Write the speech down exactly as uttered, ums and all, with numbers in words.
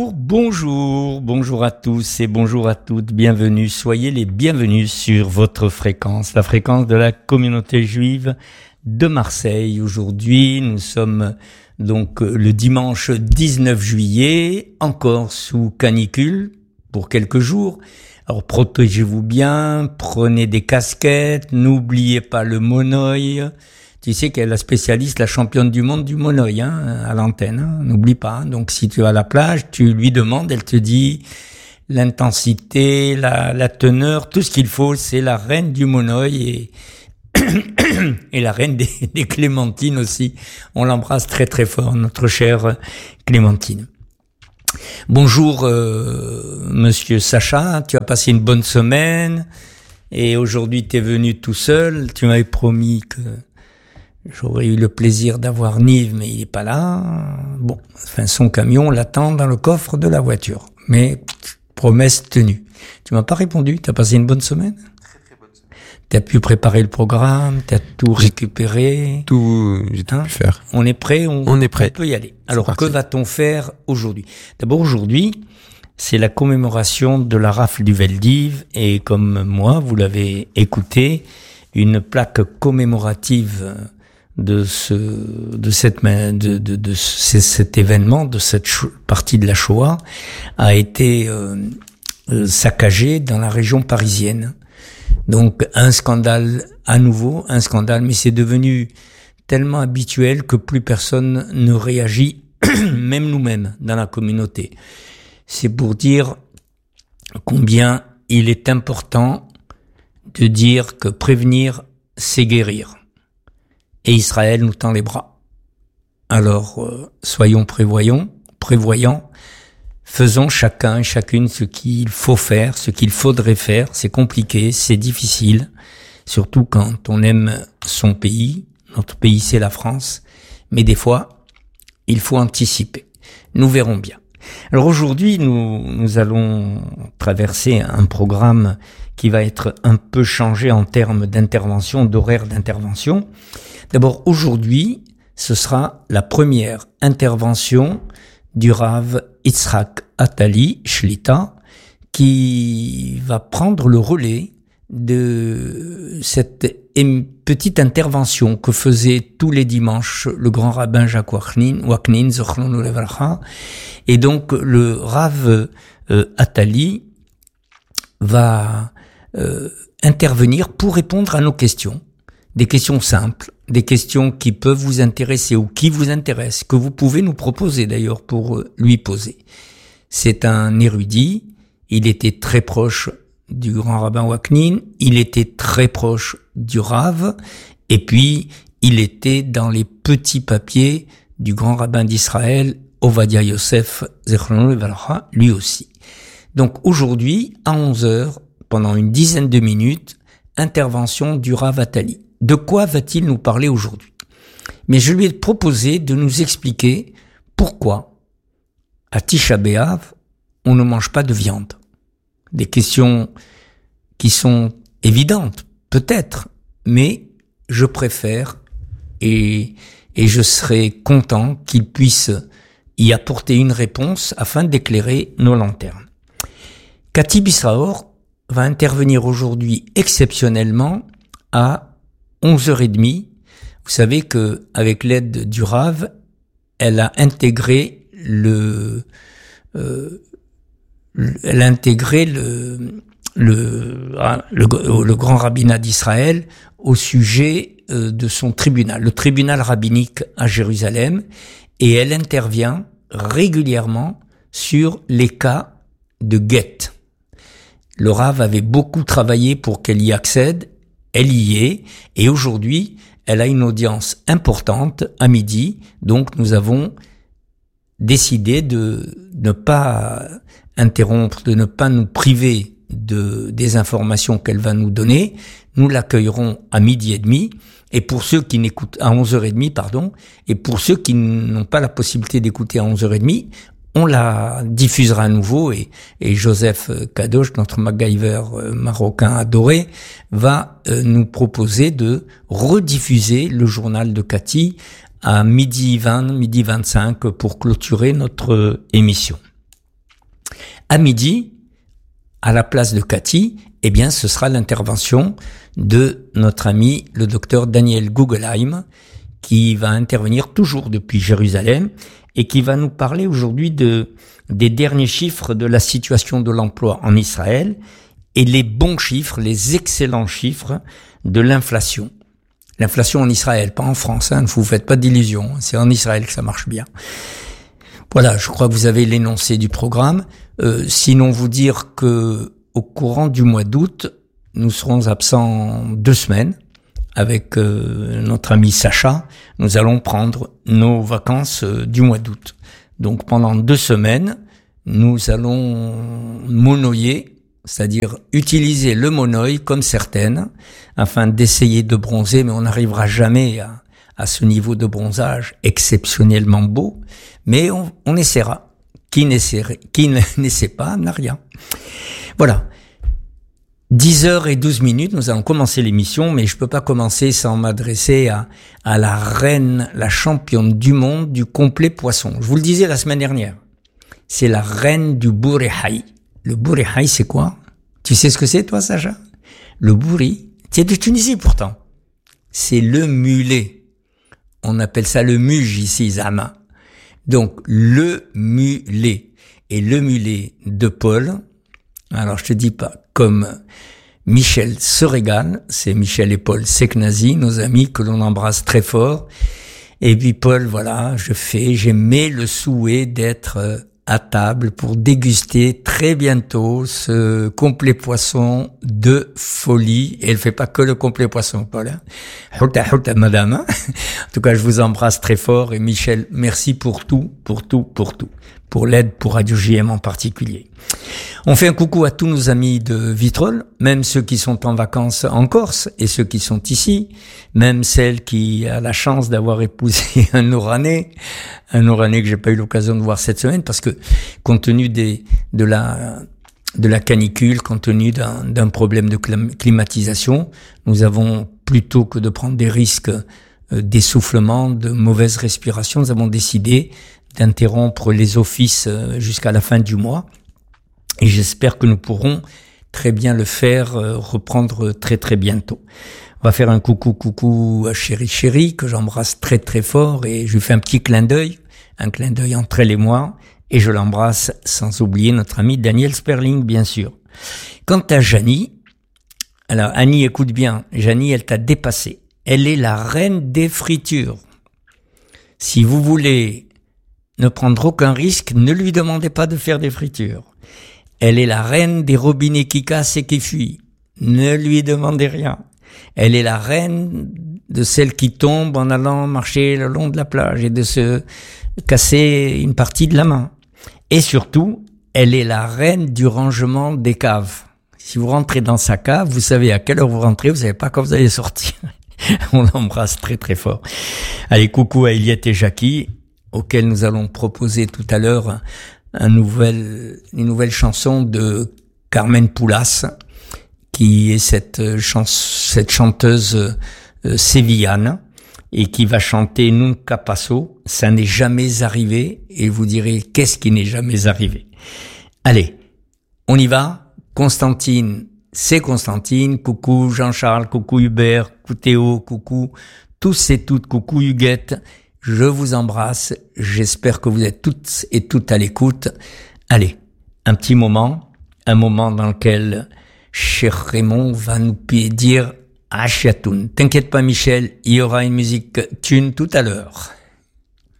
Bonjour, bonjour à tous et bonjour à toutes, bienvenue, soyez les bienvenus sur votre fréquence, la fréquence de la communauté juive de Marseille. Aujourd'hui, nous sommes donc le dimanche dix-neuf juillet, encore sous canicule pour quelques jours. Alors protégez-vous bien, prenez des casquettes, n'oubliez pas le monoeil. Tu sais qu'elle est la spécialiste, la championne du monde du monoeil, hein, à l'antenne, hein, n'oublie pas. Donc si tu es à la plage, tu lui demandes, elle te dit l'intensité, la, la teneur, tout ce qu'il faut, c'est la reine du monoeil et, et la reine des, des clémentines aussi. On l'embrasse très très fort, notre chère Clémentine. Bonjour euh, Monsieur Sacha, tu as passé une bonne semaine et aujourd'hui tu es venu tout seul, tu m'avais promis que j'aurais eu le plaisir d'avoir Nive, mais il est pas là. Bon, enfin, son camion l'attend dans le coffre de la voiture. Mais, promesse tenue. Tu m'as pas répondu, t'as passé une bonne semaine? Très très bonne semaine. T'as pu préparer le programme, t'as tout récupéré. Tout, j'ai tout hein pu faire. On est prêt, on, on est prêt. On peut y aller. Alors, que va-t-on faire aujourd'hui? D'abord, aujourd'hui, c'est la commémoration de la rafle du Veldiv, et comme moi, vous l'avez écouté, une plaque commémorative de ce de cette de de, de, de cet événement, de cette partie de la Shoah a été euh, euh, saccagée dans la région parisienne. Donc un scandale à nouveau, un scandale, mais c'est devenu tellement habituel que plus personne ne réagit, même nous-mêmes dans la communauté. C'est pour dire combien il est important de dire que prévenir, c'est guérir. Et Israël nous tend les bras. Alors, euh, soyons prévoyants, prévoyants, faisons chacun et chacune ce qu'il faut faire, ce qu'il faudrait faire. C'est compliqué, c'est difficile, surtout quand on aime son pays. Notre pays, c'est la France, mais des fois, il faut anticiper. Nous verrons bien. Alors aujourd'hui, nous, nous allons traverser un programme qui va être un peu changé en termes d'intervention, d'horaire d'intervention. D'abord, aujourd'hui, ce sera la première intervention du Rav Yitzhak Atali Shlita qui va prendre le relais de cette petite intervention que faisait tous les dimanches le grand rabbin Jacques Waknin, Waknin, Zochlonu Levracha. Et donc, le Rav euh, Atali va euh, intervenir pour répondre à nos questions. Des questions simples, des questions qui peuvent vous intéresser ou qui vous intéressent, que vous pouvez nous proposer d'ailleurs pour lui poser. C'est un érudit, il était très proche du grand rabbin Waknin, il était très proche du Rav, et puis il était dans les petits papiers du grand rabbin d'Israël, Ovadia Yosef Zechlonu Levracha, lui aussi. Donc aujourd'hui, à onze heures, pendant une dizaine de minutes, intervention du Rav Atali. De quoi va-t-il nous parler aujourd'hui? Mais je lui ai proposé de nous expliquer pourquoi, à Tisha B'Av, on ne mange pas de viande. Des questions qui sont évidentes, peut-être, mais je préfère et, et je serai content qu'il puisse y apporter une réponse afin d'éclairer nos lanternes. Cathy Bisraor va intervenir aujourd'hui exceptionnellement à onze heures trente. Vous savez que avec l'aide du Rav, elle a intégré le, euh, elle a intégré le, le, le, le grand rabbinat d'Israël au sujet euh, de son tribunal, le tribunal rabbinique à Jérusalem, et elle intervient régulièrement sur les cas de guet. Le Rav avait beaucoup travaillé pour qu'elle y accède. Elle y est, et aujourd'hui, elle a une audience importante à midi, donc nous avons décidé de ne pas interrompre, de ne pas nous priver de, des informations qu'elle va nous donner. Nous l'accueillerons à midi et demi, et pour ceux qui n'écoutent, à onze heures trente, pardon, et pour ceux qui n'ont pas la possibilité d'écouter à onze heures trente, on la diffusera à nouveau et, et Joseph Kadosh, notre MacGyver marocain adoré, va nous proposer de rediffuser le journal de Cathy à midi vingt, midi vingt-cinq pour clôturer notre émission. à midi, à la place de Cathy, eh bien, ce sera l'intervention de notre ami, le docteur Daniel Guggenheim, qui va intervenir toujours depuis Jérusalem et qui va nous parler aujourd'hui de, des derniers chiffres de la situation de l'emploi en Israël et les bons chiffres, les excellents chiffres de l'inflation. L'inflation en Israël, pas en France, hein, ne vous faites pas d'illusions, c'est en Israël que ça marche bien. Voilà, je crois que vous avez l'énoncé du programme. Euh, sinon, vous dire que au courant du mois d'août, nous serons absents deux semaines avec euh, notre ami Sacha. Nous allons prendre nos vacances euh, du mois d'août. Donc pendant deux semaines, nous allons monoyer, c'est-à-dire utiliser le monoï comme certaines, afin d'essayer de bronzer, mais on n'arrivera jamais à, à ce niveau de bronzage exceptionnellement beau, mais on, on essaiera. Qui n'essaie, qui n'essaie pas n'a rien. Voilà. dix heures et douze minutes, nous allons commencer l'émission, mais je peux pas commencer sans m'adresser à, à la reine, la championne du monde du complet poisson. Je vous le disais la semaine dernière. C'est la reine du bourri haï. Le bourri haï, c'est quoi? Tu sais ce que c'est, toi, Sacha? Le bourri, tu es de Tunisie pourtant. C'est le mulet. On appelle ça le muge ici, Zama. Donc, le mulet. Et le mulet de Paul, alors je te dis pas, comme Michel se régale, c'est Michel et Paul Seknazi, nos amis que l'on embrasse très fort. Et puis Paul, voilà, je fais, j'ai mis le souhait d'être à table pour déguster très bientôt ce complet poisson de folie. Et elle fait pas que le complet poisson, Paul. Hein. Houta, houta, madame. Hein. En tout cas, je vous embrasse très fort. Et Michel, merci pour tout, pour tout, pour tout. Pour l'aide pour Radio J M en particulier. On fait un coucou à tous nos amis de Vitrolles, même ceux qui sont en vacances en Corse et ceux qui sont ici, même celle qui a la chance d'avoir épousé un Oranais, un Oranais que j'ai pas eu l'occasion de voir cette semaine parce que compte tenu des, de la, de la canicule, compte tenu d'un, d'un problème de climatisation, nous avons plutôt que de prendre des risques d'essoufflement, de mauvaise respiration, nous avons décidé d'interrompre les offices jusqu'à la fin du mois. Et j'espère que nous pourrons très bien le faire, euh, reprendre très très bientôt. On va faire un coucou coucou à Chéri Chéri, que j'embrasse très très fort, et je lui fais un petit clin d'œil, un clin d'œil entre elle et moi, et je l'embrasse sans oublier notre ami Daniel Sperling, bien sûr. Quant à Janie, alors Annie, écoute bien, Janie, elle t'a dépassé. Elle est la reine des fritures. Si vous voulez ne prendre aucun risque, ne lui demandez pas de faire des fritures. Elle est la reine des robinets qui cassent et qui fuient. Ne lui demandez rien. Elle est la reine de celles qui tombent en allant marcher le long de la plage et de se casser une partie de la main. Et surtout, elle est la reine du rangement des caves. Si vous rentrez dans sa cave, vous savez à quelle heure vous rentrez, vous savez pas quand vous allez sortir. On l'embrasse très très fort. Allez, coucou à Eliette et Jackie, auxquels nous allons proposer tout à l'heure un nouvel, une nouvelle chanson de Carmen Poulas, qui est cette, chans, cette chanteuse euh, sévillane, et qui va chanter Nunca Pasó, ça n'est jamais arrivé, et vous direz, qu'est-ce qui n'est jamais arrivé? Allez, on y va. Constantine, c'est Constantine, coucou Jean-Charles, coucou Hubert, coucou Théo, coucou tous et toutes, coucou Huguette. Je vous embrasse, j'espère que vous êtes toutes et toutes à l'écoute. Allez, un petit moment, un moment dans lequel cher Raymond va nous dire Ashiatoun. T'inquiète pas Michel, il y aura une musique tune tout à l'heure.